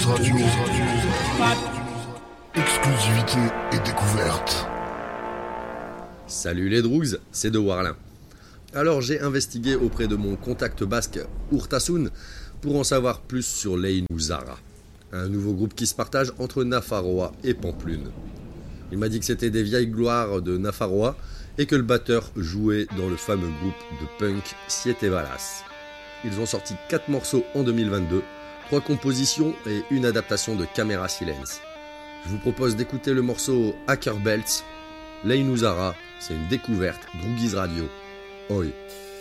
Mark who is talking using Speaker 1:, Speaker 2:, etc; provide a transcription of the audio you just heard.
Speaker 1: Radio. Exclusivité et découverte.
Speaker 2: Salut les Droogs, c'est De Warlin. Alors j'ai investigué auprès de mon contact basque Urtasun pour en savoir plus sur Leinu Zara, un nouveau groupe qui se partage entre Nafarroa et Pamplune. Il m'a dit que c'était des vieilles gloires de Nafarroa et que le batteur jouait dans le fameux groupe de punk Siete Balas. Ils ont sorti 4 morceaux en 2022, 3 compositions et une adaptation de Camera Silence. Je vous propose d'écouter le morceau Hacker Belts. Leinu Zara, c'est une découverte Droogies Radio. Oi.